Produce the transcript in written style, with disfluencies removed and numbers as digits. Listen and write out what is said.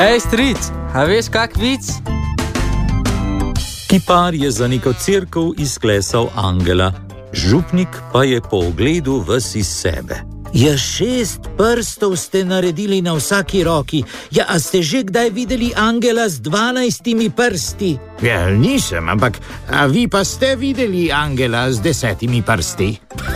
Hej, stric, a veš kak vic? Kipar je za neko cerkev izklesal angela, župnik pa je po ogledu ves iz sebe. Ja, 6 prstov ste naredili na vsaki roki. Ja, a ste že kdaj videli angela z 12 prsti? Ja, nisem, ampak a vi pa ste videli angela z 10 prsti?